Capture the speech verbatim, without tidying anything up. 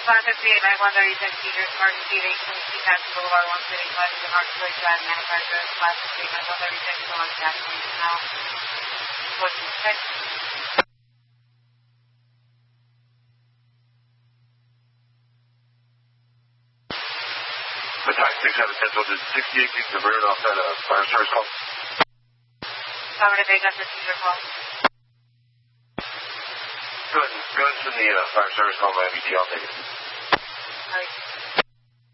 five fifty-eight, nine one thirty-six, Cedars, emergency, eight twenty-two, Castle Boulevard, one thirty-five, is an Archway Drive, manufacturer, five fifty-eight, nine one thirty-six, is on gasoline now. What's the six? Attack six seven Central to sixty-eight, keep the rear off that uh, fire service call. Cover to take up the Cedar call. Go ahead, go ahead and send the uh, fire service call, my M B T, I'll take it. Alright.